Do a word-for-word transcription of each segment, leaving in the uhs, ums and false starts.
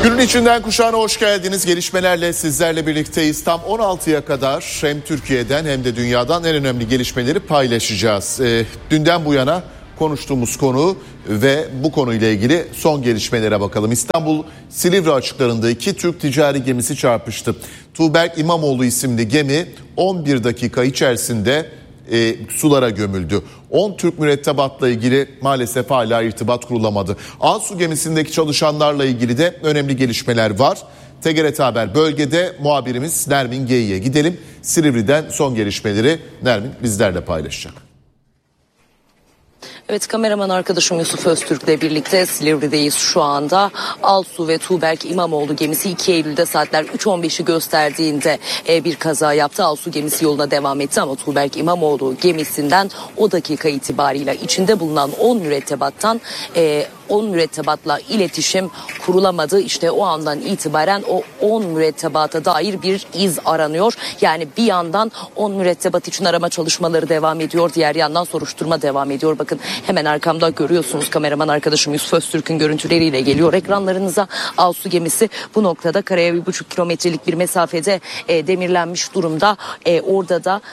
Günün içinden kuşağına hoş geldiniz. Gelişmelerle sizlerle birlikteyiz. Tam on altıya kadar hem Türkiye'den hem de dünyadan en önemli gelişmeleri paylaşacağız. E, dünden bu yana konuştuğumuz konu ve bu konuyla ilgili son gelişmelere bakalım. İstanbul Silivri açıklarında iki Türk ticari gemisi çarpıştı. Tuğberk İmamoğlu isimli gemi on bir dakika içerisinde e, sulara gömüldü. on Türk mürettebatla ilgili maalesef hala irtibat kurulamadı. Ağsu gemisindeki çalışanlarla ilgili de önemli gelişmeler var. T G R T Haber bölgede muhabirimiz Nermin Geyi'ye gidelim. Silivri'den son gelişmeleri Nermin bizlerle paylaşacak. Evet, kameraman arkadaşım Yusuf Öztürk'le birlikte Silivri'deyiz şu anda. Alsu ve Tuğberk İmamoğlu gemisi iki Eylül'de saatler üç on beşi gösterdiğinde bir kaza yaptı. Alsu gemisi yoluna devam etti ama Tuğberk İmamoğlu gemisinden o dakika itibarıyla içinde bulunan on mürettebattan on mürettebatla iletişim kurulamadı. İşte o andan itibaren o on mürettebata dair bir iz aranıyor. Yani bir yandan on mürettebat için arama çalışmaları devam ediyor. Diğer yandan soruşturma devam ediyor. Bakın hemen arkamda görüyorsunuz, kameraman arkadaşım Yusuf Öztürk'ün görüntüleriyle geliyor ekranlarınıza. Alsu gemisi bu noktada karaya bir buçuk kilometrelik bir mesafede e, demirlenmiş durumda. E, orada da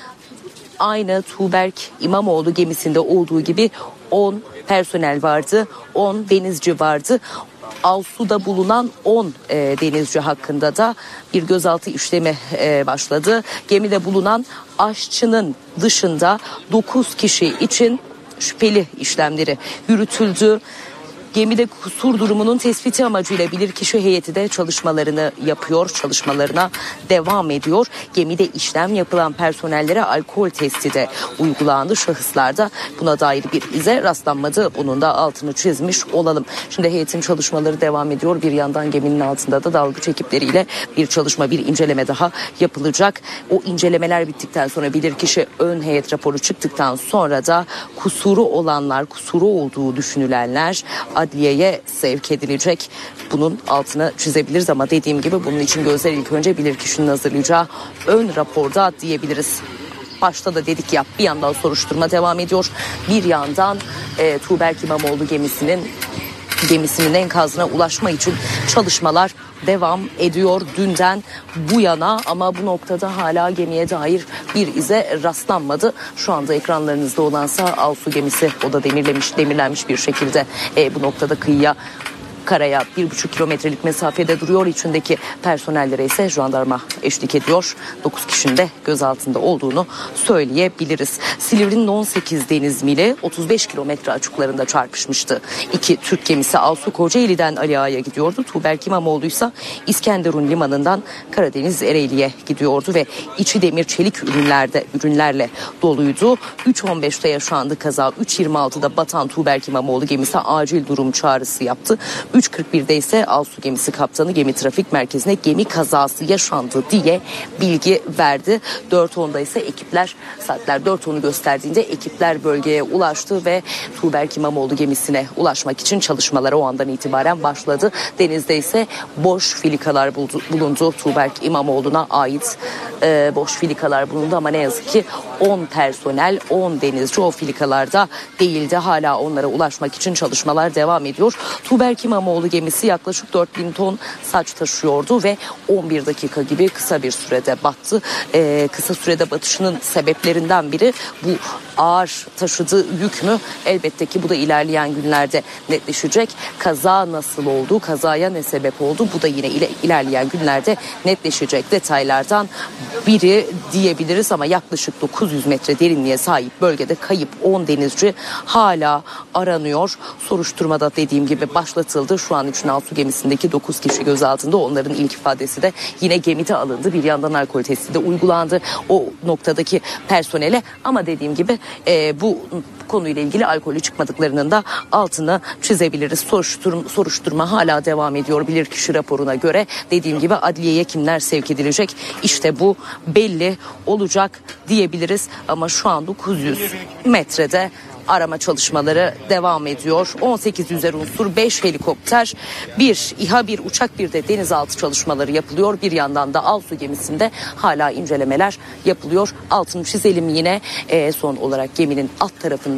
aynı Tuğberk İmamoğlu gemisinde olduğu gibi on personel vardı, on denizci vardı. Alsu'da bulunan on e, denizci hakkında da bir gözaltı işlemi e, başladı. Gemide bulunan aşçının dışında dokuz kişi için şüpheli işlemleri yürütüldü. Gemide kusur durumunun tespiti amacıyla bilirkişi heyeti de çalışmalarını yapıyor, çalışmalarına devam ediyor. Gemide işlem yapılan personellere alkol testi de uygulandı. Şahıslarda buna dair bir ize rastlanmadı. Bunun da altını çizmiş olalım. Şimdi heyetin çalışmaları devam ediyor. Bir yandan geminin altında da dalgıç ekipleriyle bir çalışma, bir inceleme daha yapılacak. O incelemeler bittikten sonra bilirkişi ön heyet raporu çıktıktan sonra da kusuru olanlar, kusuru olduğu düşünülenler adliyeye sevk edilecek. Bunun altını çizebiliriz ama dediğim gibi bunun için gözler ilk önce bilirkişinin hazırlayacağı ön raporda diyebiliriz. Başta da dedik ya, bir yandan soruşturma devam ediyor. Bir yandan e, Tuğberk İmamoğlu gemisinin gemisinin enkazına ulaşma için çalışmalar devam ediyor dünden bu yana ama bu noktada hala gemiye dair bir ize rastlanmadı. Şu anda ekranlarınızda olansa Alsu gemisi, o da demirlemiş, demirlenmiş bir şekilde e, bu noktada kıyıya, karaya bir buçuk kilometrelik mesafede duruyor. İçindeki personellere ise jandarma eşlik ediyor. dokuz kişinin de gözaltında olduğunu söyleyebiliriz. Silivri'nin on sekiz deniz mili otuz beş kilometre açıklarında çarpışmıştı. İki Türk gemisi Alsu Kocaeli'den Ali Ağa'ya gidiyordu. Tuğberk İmamoğlu ise İskenderun limanından Karadeniz Ereğli'ye gidiyordu ve içi demir çelik ürünlerde ürünlerle doluydu. üç on beşte yaşandı kaza. üç yirmi altıda batan Tuğberk İmamoğlu gemisi acil durum çağrısı yaptı. üç kırk birde ise Alsu gemisi kaptanı gemi trafik merkezine gemi kazası yaşandı diye bilgi verdi. dört onda ise ekipler, saatler dört onu gösterdiğinde ekipler bölgeye ulaştı ve Tuğberk İmamoğlu gemisine ulaşmak için çalışmalara o andan itibaren başladı. Denizde ise boş filikalar bulundu. Tuğberk İmamoğlu'na ait e, boş filikalar bulundu ama ne yazık ki on personel, on denizci o filikalarda değildi. Hala onlara ulaşmak için çalışmalar devam ediyor. Tuğberk İmamoğlu gemisi yaklaşık dört bin ton saç taşıyordu ve on bir dakika gibi kısa bir sürede battı. Ee, kısa sürede batışının sebeplerinden biri bu ağır taşıdığı yük mü? Elbette ki bu da ilerleyen günlerde netleşecek. Kaza nasıl oldu? Kazaya ne sebep oldu? Bu da yine ilerleyen günlerde netleşecek detaylardan biri diyebiliriz ama yaklaşık dokuz yüz metre derinliğe sahip bölgede kayıp on denizci hala aranıyor. Soruşturmada dediğim gibi başlatıldı. Şu an için Alsu gemisindeki dokuz kişi gözaltında. Onların ilk ifadesi de yine gemide alındı. Bir yandan alkol testi de uygulandı o noktadaki personele ama dediğim gibi e, bu konuyla ilgili alkolü çıkmadıklarının da altını çizebiliriz. Soruşturma, soruşturma hala devam ediyor bilirkişi raporuna göre. Dediğim gibi adliyeye kimler sevk edilecek işte bu belli olacak diyebiliriz ama şu an dokuz yüz metrede arama çalışmaları devam ediyor. on sekiz yüzer unsur, beş helikopter, bir İHA, bir uçak, bir de denizaltı çalışmaları yapılıyor. Bir yandan da Alsu gemisinde hala incelemeler yapılıyor. Altını çizelim yine e, son olarak geminin alt tarafında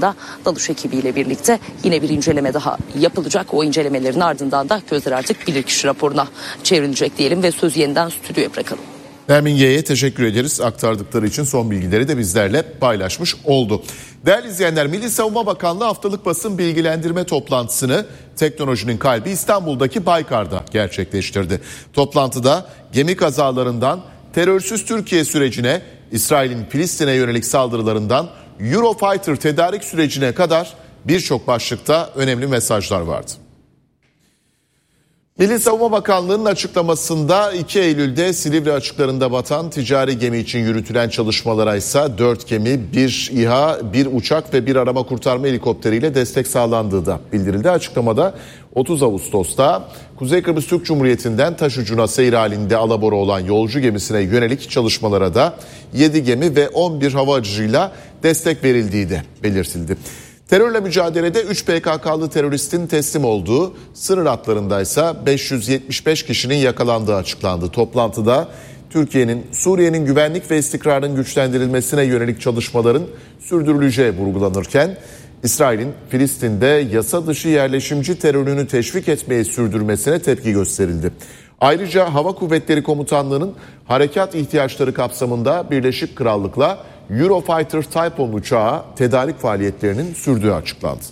ardında dalış ekibiyle birlikte yine bir inceleme daha yapılacak. O incelemelerin ardından da gözler artık bilirkişi raporuna çevrilecek diyelim ve sözü yeniden stüdyoya bırakalım. Nermin Y'ye teşekkür ederiz. Aktardıkları için son bilgileri de bizlerle paylaşmış oldu. Değerli izleyenler, Milli Savunma Bakanlığı haftalık basın bilgilendirme toplantısını teknolojinin kalbi İstanbul'daki Baykar'da gerçekleştirdi. Toplantıda gemi kazalarından terörsüz Türkiye sürecine, İsrail'in Filistin'e yönelik saldırılarından Eurofighter tedarik sürecine kadar birçok başlıkta önemli mesajlar vardı. Milli Savunma Bakanlığı'nın açıklamasında iki Eylül'de Silivri açıklarında batan ticari gemi için yürütülen çalışmalara ise dört gemi, bir İHA, bir uçak ve bir arama kurtarma helikopteriyle destek sağlandığı da bildirildi. Açıklamada otuz Ağustos'ta Kuzey Kıbrıs Türk Cumhuriyeti'nden taş ucuna seyir halinde alabora olan yolcu gemisine yönelik çalışmalara da yedi gemi ve on bir hava aracıyla destek verildiği de belirtildi. Terörle mücadelede üç P K K'lı teröristin teslim olduğu, sınır hatlarındaysa beş yüz yetmiş beş kişinin yakalandığı açıklandı. Toplantıda Türkiye'nin Suriye'nin güvenlik ve istikrarının güçlendirilmesine yönelik çalışmaların sürdürüleceği vurgulanırken, İsrail'in Filistin'de yasa dışı yerleşimci terörünü teşvik etmeyi sürdürmesine tepki gösterildi. Ayrıca Hava Kuvvetleri Komutanlığı'nın harekat ihtiyaçları kapsamında Birleşik Krallık'la Eurofighter Typhoon uçağı tedarik faaliyetlerinin sürdüğü açıklandı.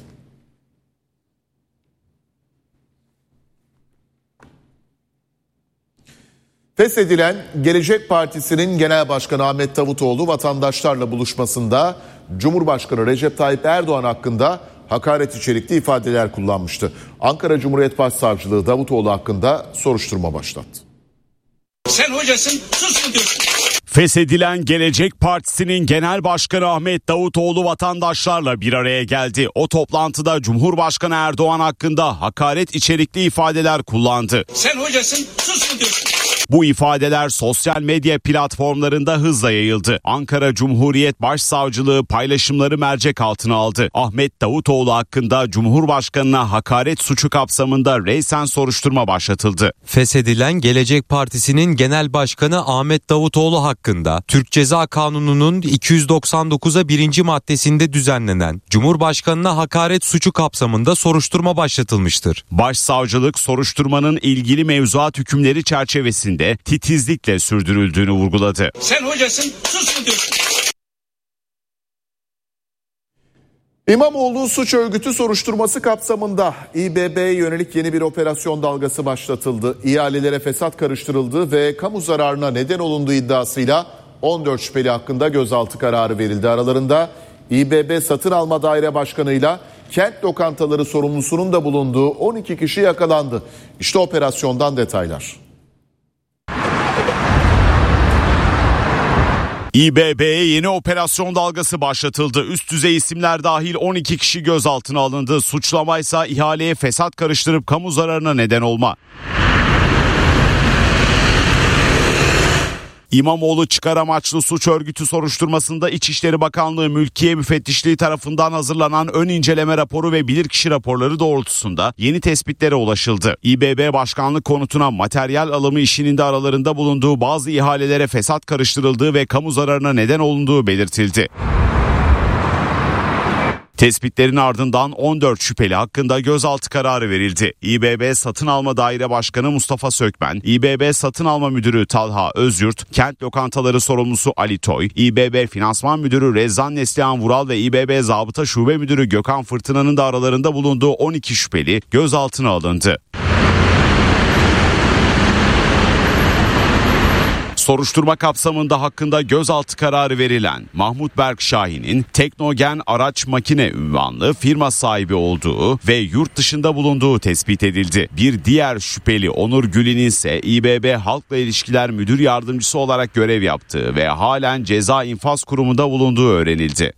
Feshedilen Gelecek Partisi'nin Genel Başkanı Ahmet Davutoğlu vatandaşlarla buluşmasında Cumhurbaşkanı Recep Tayyip Erdoğan hakkında hakaret içerikli ifadeler kullanmıştı. Ankara Cumhuriyet Başsavcılığı Davutoğlu hakkında soruşturma başlattı. Sen hocasın, sus mu diyorsun? Feshedilen Gelecek Partisi'nin Genel Başkanı Ahmet Davutoğlu vatandaşlarla bir araya geldi. O toplantıda Cumhurbaşkanı Erdoğan hakkında hakaret içerikli ifadeler kullandı. Sen hocasın, sus mu diyorsun? Bu ifadeler sosyal medya platformlarında hızla yayıldı. Ankara Cumhuriyet Başsavcılığı paylaşımları mercek altına aldı. Ahmet Davutoğlu hakkında Cumhurbaşkanına hakaret suçu kapsamında reysen soruşturma başlatıldı. Feshedilen Gelecek Partisi'nin Genel Başkanı Ahmet Davutoğlu hakkında Türk Ceza Kanunu'nun iki yüz doksan dokuza birinci maddesinde düzenlenen Cumhurbaşkanına hakaret suçu kapsamında soruşturma başlatılmıştır. Başsavcılık soruşturmanın ilgili mevzuat hükümleri çerçevesinde titizlikle sürdürüldüğünü vurguladı. Sen hocasın, sus mu diyorsun? İmamoğlu suç örgütü soruşturması kapsamında İ B B'ye yönelik yeni bir operasyon dalgası başlatıldı. İhalelere fesat karıştırıldığı ve kamu zararına neden olunduğu iddiasıyla on dört şüpheli hakkında gözaltı kararı verildi. Aralarında İ B B Satın Alma Daire Başkanı'yla kent lokantaları sorumlusunun da bulunduğu on iki kişi yakalandı. İşte operasyondan detaylar. İ B B'ye yeni operasyon dalgası başlatıldı. Üst düzey isimler dahil on iki kişi gözaltına alındı. Suçlamaysa ihaleye fesat karıştırıp kamu zararına neden olma. İmamoğlu çıkar amaçlı suç örgütü soruşturmasında İçişleri Bakanlığı Mülkiye Müfettişliği tarafından hazırlanan ön inceleme raporu ve bilirkişi raporları doğrultusunda yeni tespitlere ulaşıldı. İ B B Başkanlık konutuna materyal alımı işinin de aralarında bulunduğu bazı ihalelere fesat karıştırıldığı ve kamu zararına neden olunduğu belirtildi. Tespitlerin ardından on dört şüpheli hakkında gözaltı kararı verildi. İ B B Satın Alma Daire Başkanı Mustafa Sökmen, İ B B Satın Alma Müdürü Talha Özyurt, Kent Lokantaları Sorumlusu Ali Toy, İ B B Finansman Müdürü Rezzan Neslihan Vural ve İ B B Zabıta Şube Müdürü Gökhan Fırtına'nın da aralarında bulunduğu on iki şüpheli gözaltına alındı. Soruşturma kapsamında hakkında gözaltı kararı verilen Mahmut Berk Şahin'in Teknogen Araç Makine ünvanlı firma sahibi olduğu ve yurt dışında bulunduğu tespit edildi. Bir diğer şüpheli Onur Gül'ün ise İ B B Halkla İlişkiler Müdür Yardımcısı olarak görev yaptığı ve halen Ceza İnfaz Kurumu'nda bulunduğu öğrenildi.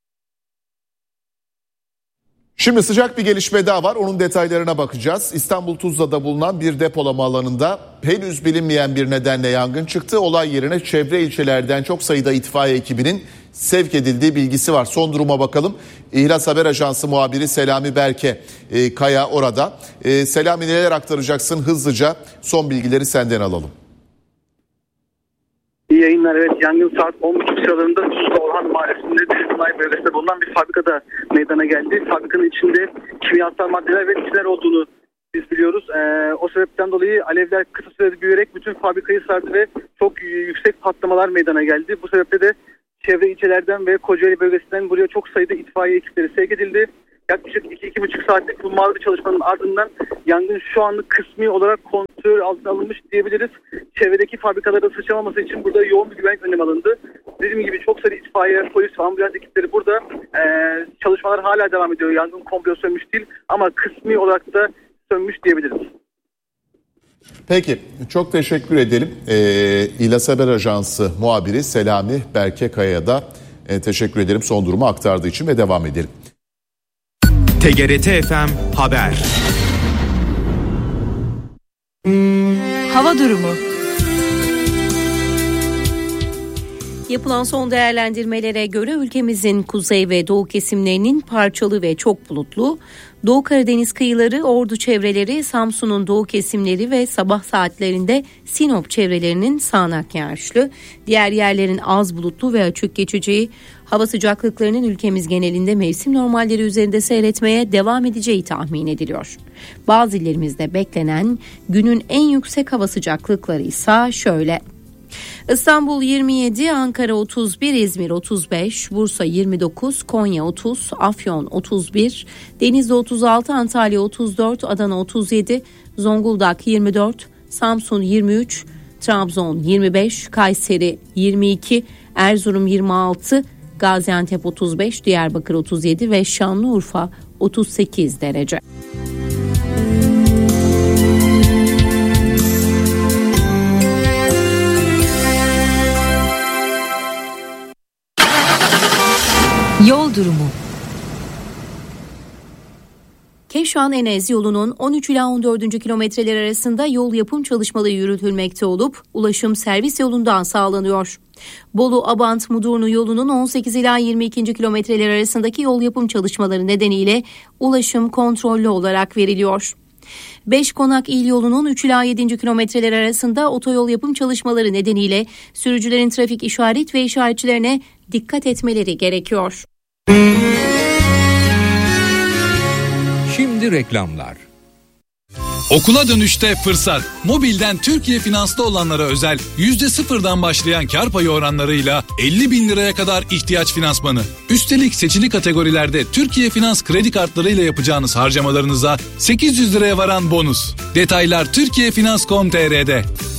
Şimdi sıcak bir gelişme daha var. Onun detaylarına bakacağız. İstanbul Tuzla'da bulunan bir depolama alanında henüz bilinmeyen bir nedenle yangın çıktı. Olay yerine çevre ilçelerden çok sayıda itfaiye ekibinin sevk edildiği bilgisi var. Son duruma bakalım. İhlas Haber Ajansı muhabiri Selami Berke e, Kaya orada. E, Selami, neler aktaracaksın? Hızlıca son bilgileri senden alalım. İyi yayınlar. Evet, yangın saat on buçuk sıralarında Tuzla Orhan Mahallesi'nde sanayi bölgesinde bulunan bir fabrikada meydana geldi. Fabrikanın içinde kimyasal maddeler ve tütünler olduğunu biz biliyoruz. Ee, o sebepten dolayı alevler kısa sürede büyüyerek bütün fabrikayı sardı ve çok yüksek patlamalar meydana geldi. Bu sebeple de çevre ilçelerden ve Kocaeli bölgesinden buraya çok sayıda itfaiye ekipleri sevk edildi. Yaklaşık iki iki buçuk saatlik bu bir çalışmanın ardından yangın şu anlık kısmi olarak kontrol altına alınmış diyebiliriz. Çevredeki fabrikalara sıçramaması için burada yoğun bir güvenlik önlemi alındı. Dediğim gibi çok sayıda itfaiye, polis ve ambulans ekipleri burada. Ee, çalışmalar hala devam ediyor. Yangın komple sönmüş değil ama kısmi olarak da sönmüş diyebiliriz. Peki, çok teşekkür edelim. Ee, İlas Haber Ajansı muhabiri Selami Berke Kaya'ya da e, teşekkür ederim son durumu aktardığı için ve devam edelim. T G R T F M Haber. Hava durumu. Yapılan son değerlendirmelere göre ülkemizin kuzey ve doğu kesimlerinin parçalı ve çok bulutlu, Doğu Karadeniz kıyıları, Ordu çevreleri, Samsun'un doğu kesimleri ve sabah saatlerinde Sinop çevrelerinin sağanak yağışlı, diğer yerlerin az bulutlu ve açık geçeceği, hava sıcaklıklarının ülkemiz genelinde mevsim normalleri üzerinde seyretmeye devam edeceği tahmin ediliyor. Bazı illerimizde beklenen günün en yüksek hava sıcaklıkları ise şöyle: İstanbul yirmi yedi, Ankara otuz bir, İzmir otuz beş, Bursa yirmi dokuz, Konya otuz, Afyon otuz bir, Denizli otuz altı, Antalya otuz dört, Adana otuz yedi, Zonguldak yirmi dört, Samsun yirmi üç, Trabzon yirmi beş, Kayseri yirmi iki, Erzurum yirmi altı, Gaziantep otuz beş, Diyarbakır otuz yedi ve Şanlıurfa otuz sekiz derece. Yol durumu. Keşan-Enez yolunun on üç ila on dördüncü kilometreler arasında yol yapım çalışmaları yürütülmekte olup ulaşım servis yolundan sağlanıyor. Bolu-Abant-Mudurnu yolunun on sekiz ila yirmi ikinci kilometreler arasındaki yol yapım çalışmaları nedeniyle ulaşım kontrollü olarak veriliyor. Beşkonak İl yolunun üç ila yedinci kilometreler arasında otoyol yapım çalışmaları nedeniyle sürücülerin trafik işaret ve işaretçilerine dikkat etmeleri gerekiyor. Şimdi reklamlar. Okula dönüşte fırsat. Mobilden Türkiye Finans'ta olanlara özel yüzde sıfırdan başlayan kar payı oranlarıyla elli bin liraya kadar ihtiyaç finansmanı. Üstelik seçili kategorilerde Türkiye Finans kredi kartlarıyla yapacağınız harcamalarınıza sekiz yüz liraya varan bonus. Detaylar türkiye finans nokta com nokta tr'de.